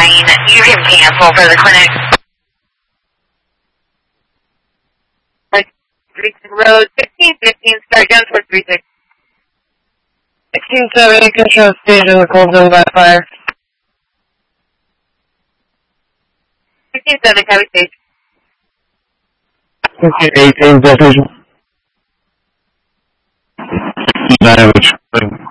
You can cancel for the clinic. Road 1615, start down towards 36. 1670, control stage in the cold zone by fire. 1670, copy stage. 1618, decision. Damage.